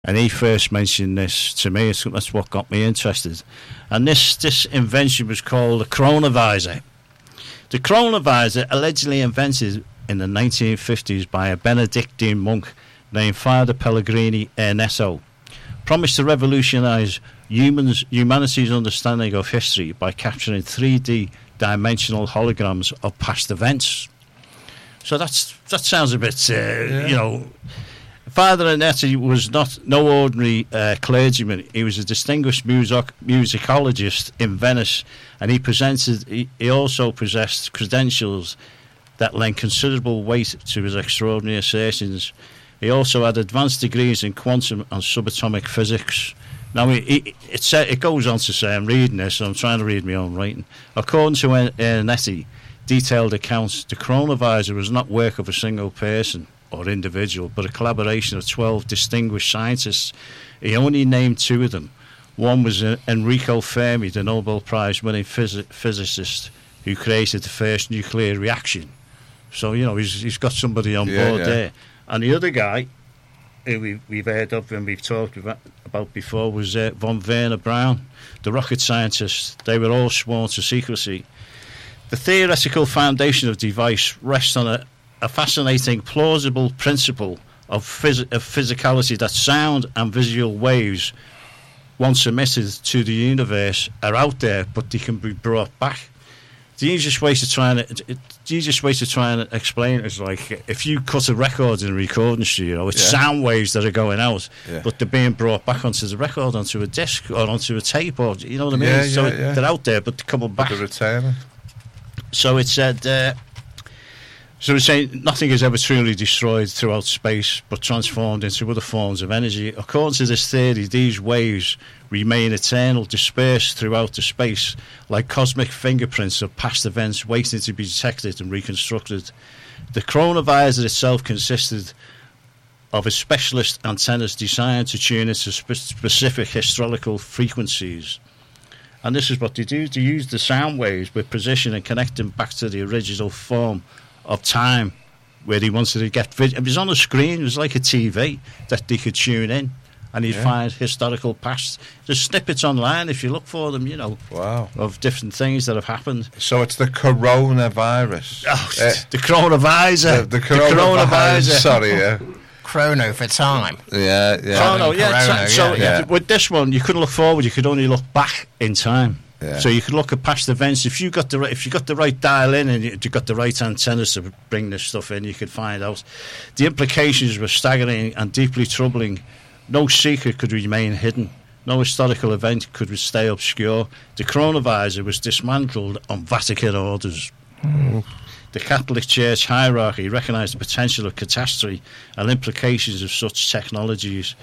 And he first mentioned this to me. That's what got me interested. And this invention was called the chronovisor. The chronovisor, allegedly invented in the 1950s by a Benedictine monk named Father Pellegrini Ernesto, promised to revolutionise humanity's understanding of history by capturing 3D dimensional holograms of past events. So that sounds a bit, you know. Father Ernesto was no ordinary clergyman. He was a distinguished musicologist in Venice, and he also possessed credentials that lent considerable weight to his extraordinary assertions. He also had advanced degrees in quantum and subatomic physics. Now, it goes on to say, I'm reading this, so I'm trying to read my own writing. According to Ernesto, detailed accounts, the chronovisor was not work of a single person or individual, but a collaboration of 12 distinguished scientists. He only named 2 of them. One was Enrico Fermi, the Nobel Prize-winning physicist who created the first nuclear reaction. So, you know, he's got somebody on board there. And the other guy, who we've heard of and we've talked about before, was von Werner Braun, the rocket scientist. They were all sworn to secrecy. The theoretical foundation of the device rests on a fascinating, plausible principle of physicality, that sound and visual waves, once emitted to the universe, are out there, but they can be brought back. The easiest way to try and explain it is like if you cut a record in a recording studio, it's sound waves that are going out, but they're being brought back onto the record, onto a disc or onto a tape, or you know what I mean. They're out there, but they're coming back. They're returning. So it said. So it's saying nothing is ever truly destroyed throughout space, but transformed into other forms of energy. According to this theory, these waves remain eternal, dispersed throughout the space, like cosmic fingerprints of past events waiting to be detected and reconstructed. The chronovisor itself consisted of a specialist antennas designed to tune into specific historical frequencies. And this is what they do. They use the sound waves with precision and connect them back to the original form of time where they wanted to get. It was on a screen. It was like a TV that they could tune in, and you'd find historical past. There's snippets online if you look for them, you know. Wow. Of different things that have happened. So it's the coronavirus. The chronovisor. The coronavirus. Sorry, Chrono for time. Chrono, with this one, you couldn't look forward. You could only look back in time. Yeah. So you could look at past events. If you got the right dial in and you got the right antennas to bring this stuff in, you could find out. The implications were staggering and deeply troubling. No secret could remain hidden. No historical event could stay obscure. The chronovisor was dismantled on Vatican orders. The Catholic Church hierarchy recognised the potential of catastrophe and implications of such technologies.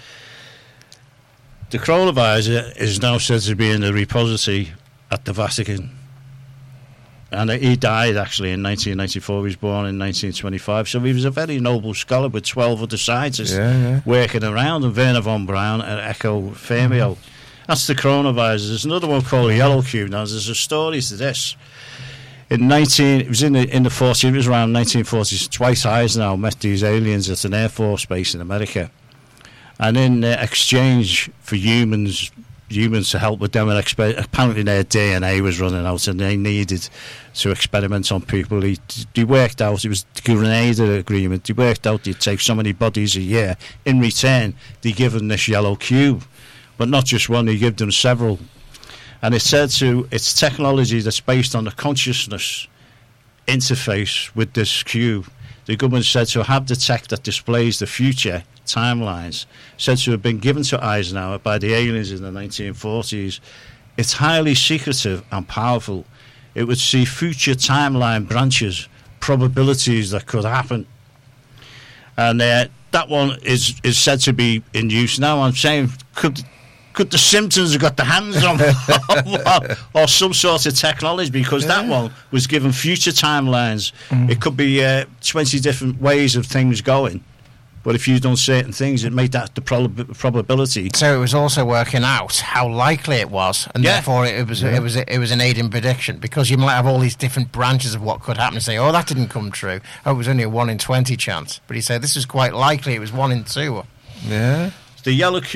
The chronovisor is now said to be in the repository at the Vatican, and he died actually in 1994. He was born in 1925, so he was a very noble scholar with 12 other scientists working around, and Werner von Braun and Enrico Fermi. That's the chronovisor. There's another one called Yellow Cube. Now there's a story to this. It was in the 40s. It was around 1940s. Dwight Eisenhower met these aliens at an Air Force base in America, and in exchange for humans to help with them, and apparently their DNA was running out and they needed to experiment on people. They worked out, it was the Grenada Agreement, they worked out they'd take so many bodies a year. In return, they give them this yellow cube, but not just one, they give them several. And it's technology that's based on the consciousness interface with this cube. The government said to have the tech that displays the future timelines, said to have been given to Eisenhower by the aliens in the 1940s. It's highly secretive and powerful. It would see future timeline branches, probabilities that could happen. And that one is said to be in use now. I'm saying, could the Simpsons have got their hands on or some sort of technology, because that one was given future timelines. It could be 20 different ways of things going. But if you've done certain things, it made that the probability. So it was also working out how likely it was, and therefore it was an aiding prediction, because you might have all these different branches of what could happen and say, oh, that didn't come true. Oh, it was only a 1 in 20 chance. But he said this was quite likely. It was 1 in 2. Yeah. the yellow cube